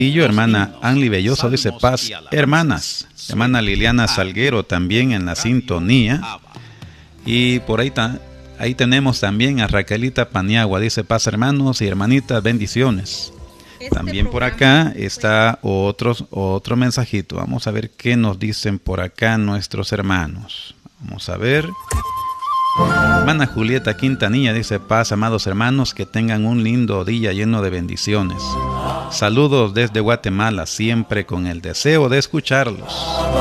hermana Anli Belloso dice paz, hermanas. Hermana Liliana Salguero también en la sintonía. Y por ahí tenemos también a Raquelita Paniagua, dice paz hermanos y hermanitas, bendiciones. También por acá está otro mensajito. Vamos a ver qué nos dicen por acá nuestros hermanos. Vamos a ver. Hermana Julieta Quintanilla dice paz, amados hermanos, que tengan un lindo día lleno de bendiciones. Saludos desde Guatemala, siempre con el deseo de escucharlos.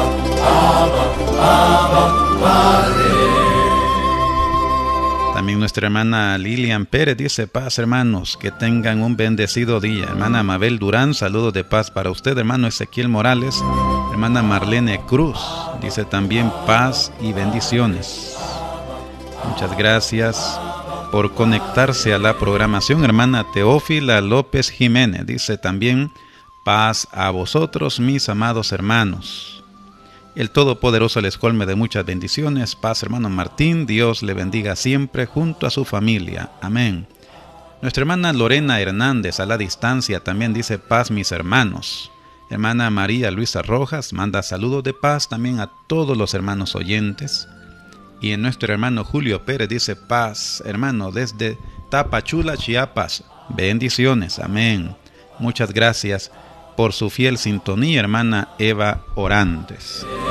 También nuestra hermana Lilian Pérez dice paz hermanos, que tengan un bendecido día. Hermana Mabel Durán, saludos de paz para usted. Hermano Ezequiel Morales, hermana Marlene Cruz dice también paz y bendiciones. Muchas gracias por conectarse a la programación. Hermana Teófila López Jiménez dice también paz a vosotros, mis amados hermanos. El Todopoderoso les colme de muchas bendiciones. Paz, hermano Martín. Dios le bendiga siempre junto a su familia. Amén. Nuestra hermana Lorena Hernández a la distancia también dice paz, mis hermanos. Hermana María Luisa Rojas manda saludos de paz también a todos los hermanos oyentes. Y en nuestro hermano Julio Pérez dice paz, hermano, desde Tapachula, Chiapas. Bendiciones. Amén. Muchas gracias por su fiel sintonía, hermana Eva Orantes.